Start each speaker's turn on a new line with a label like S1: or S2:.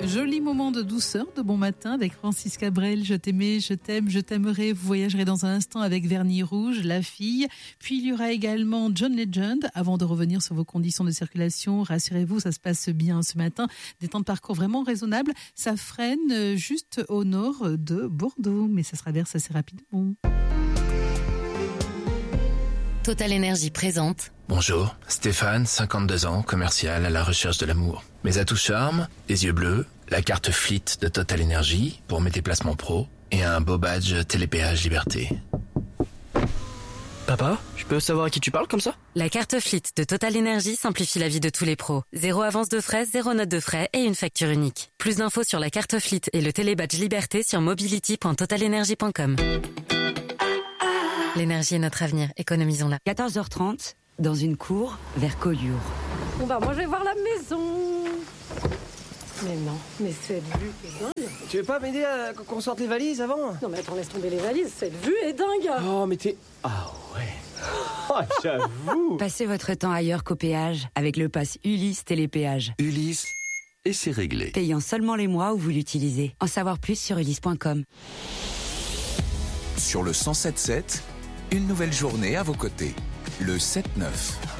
S1: Joli moment de douceur, de bon matin avec Francis Cabrel. Je t'aimais, je t'aime, je t'aimerai. Vous voyagerez dans un instant avec Vernis Rouge, La Fille. Puis il y aura également John Legend. Avant de revenir sur vos conditions de circulation, rassurez-vous, ça se passe bien ce matin. Des temps de parcours vraiment raisonnables. Ça freine juste au nord de Bordeaux, mais ça se traverse assez rapidement.
S2: Total Énergie présente.
S3: Bonjour, Stéphane, 52 ans, commercial à la recherche de l'amour. Mes atouts charme, les yeux bleus, la carte Fleet de Total Énergie pour mes déplacements pro et un beau badge Télépéage Liberté.
S4: Papa, je peux savoir à qui tu parles comme ça ?
S2: La carte Fleet de Total Énergie simplifie la vie de tous les pros. 0 avance de frais, 0 note de frais et une facture unique. Plus d'infos sur la carte Fleet et le télébadge Liberté sur mobility.totalenergie.com. L'énergie est notre avenir, économisons-la.
S5: 14h30, dans une cour vers Collioure.
S6: Bon bah moi je vais voir la maison. Mais non, mais cette vue est dingue.
S4: Tu veux pas m'aider à qu'on sorte les valises avant ?
S6: Non mais attends, laisse tomber les valises, cette vue est dingue.
S4: Oh mais t'es... Ah ouais. Oh j'avoue.
S5: Passez votre temps ailleurs qu'au péage avec le pass Ulysse Télépéage.
S7: Ulysse, et c'est réglé.
S5: Payant seulement les mois où vous l'utilisez. En savoir plus sur ulysse.com.
S8: Sur le 107.7, une nouvelle journée à vos côtés. Le 7-9.